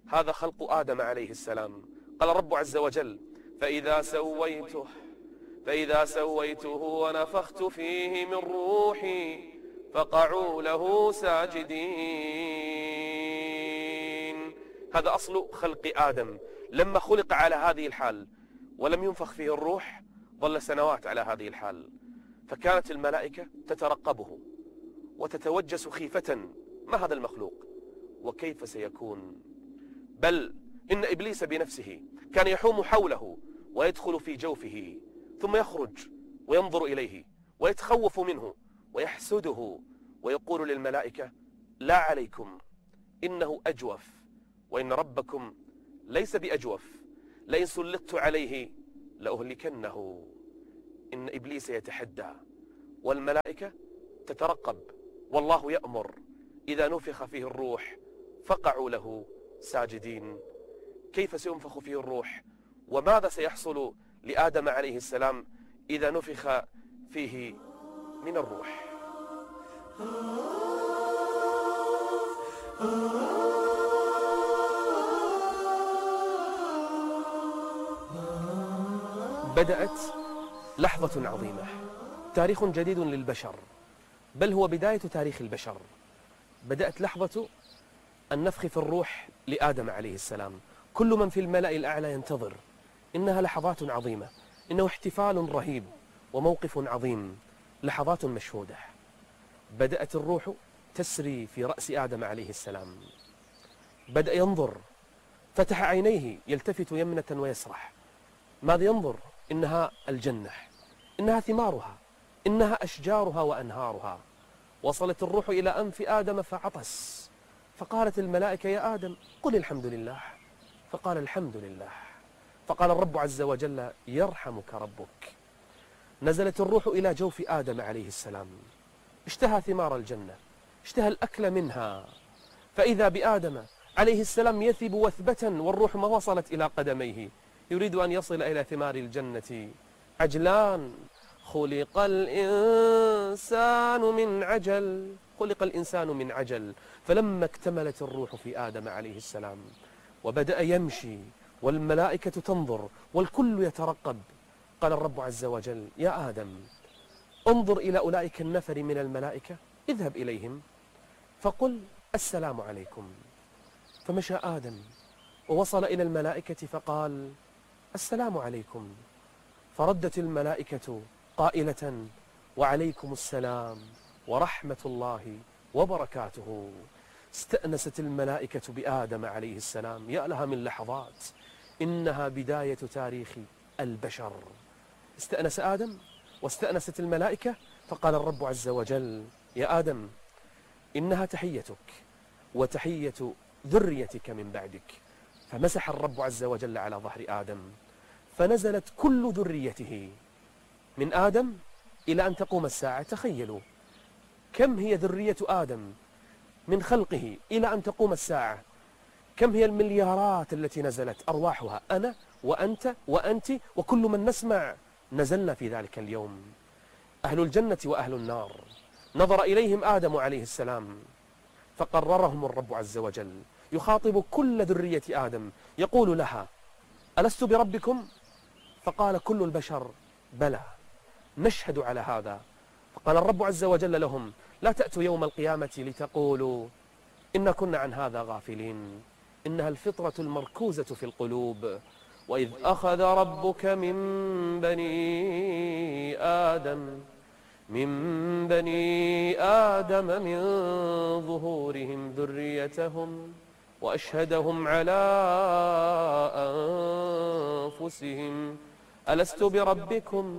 هذا خلق آدم عليه السلام. قال الرب عز وجل: فإذا سويته ونفخت فيه من روحي فقعوا له ساجدين. هذا أصل خلق آدم. لما خلق على هذه الحال ولم ينفخ فيه الروح ظل سنوات على هذه الحال، فكانت الملائكة تترقبه وتتوجس خيفة: ما هذا المخلوق وكيف سيكون؟ بل إن إبليس بنفسه كان يحوم حوله ويدخل في جوفه، ثم يخرج وينظر إليه ويتخوف منه ويحسده ويقول للملائكة: لا عليكم، إنه أجوف، وإن ربكم ليس بأجوف، لئن سلطت عليه لأهلكنه. إن إبليس يتحدى والملائكة تترقب، والله يأمر: إذا نفخ فيه الروح فقعوا له ساجدين. كيف سينفخ فيه الروح؟ وماذا سيحصل لآدم عليه السلام إذا نفخ فيه من الروح؟ بدأت لحظة عظيمة، تاريخ جديد للبشر، بل هو بداية تاريخ البشر. بدأت لحظة النفخ في الروح لآدم عليه السلام. كل من في الملأ الأعلى ينتظر. إنها لحظات عظيمة، إنه احتفال رهيب وموقف عظيم، لحظات مشهودة. بدأت الروح تسري في رأس آدم عليه السلام. بدأ ينظر، فتح عينيه يلتفت يمنة ويسرح. ماذا ينظر؟ إنها الجنة، إنها ثمارها، إنها أشجارها وأنهارها. وصلت الروح إلى أنف آدم فعطس، فقالت الملائكة: يا آدم قل الحمد لله. فقال: الحمد لله. فقال الرب عز وجل: يرحمك ربك. نزلت الروح إلى جوف آدم عليه السلام، اشتهى ثمار الجنة، اشتهى الأكل منها، فإذا بآدم عليه السلام يثب وثبة والروح ما وصلت إلى قدميه، يريد أن يصل إلى ثمار الجنة عجلان. خلق الإنسان من عجل، خلق الإنسان من عجل. فلما اكتملت الروح في آدم عليه السلام وبدأ يمشي والملائكة تنظر والكل يترقب، قال الرب عز وجل: يا آدم انظر إلى أولئك النفر من الملائكة، اذهب إليهم فقل السلام عليكم. فمشى آدم ووصل إلى الملائكة فقال: السلام عليكم. فردت الملائكة قائلة: وعليكم السلام ورحمة الله وبركاته. استأنست الملائكة بآدم عليه السلام. يا لها من لحظات، إنها بداية تاريخ البشر. استأنس آدم واستأنست الملائكة، فقال الرب عز وجل: يا آدم إنها تحيتك وتحية ذريتك من بعدك. فمسح الرب عز وجل على ظهر آدم، فنزلت كل ذريته من آدم إلى أن تقوم الساعة. تخيلوا كم هي ذرية آدم من خلقه إلى أن تقوم الساعة، كم هي المليارات التي نزلت أرواحها. أنا وأنت وأنت وكل من نسمع نزلنا في ذلك اليوم. أهل الجنة وأهل النار. نظر إليهم آدم عليه السلام فقررهم الرب عز وجل، يخاطب كل ذرية آدم يقول لها: ألست بربكم؟ فقال كل البشر: بلى، نشهد على هذا. فقال الرب عز وجل لهم: لا تأتوا يوم القيامة لتقولوا إنا كنا عن هذا غافلين، إنها الفطرة المركوزة في القلوب. وإذ أخذ ربك من بني آدم من ظهورهم ذريتهم وأشهدهم على أنفسهم ألست بربكم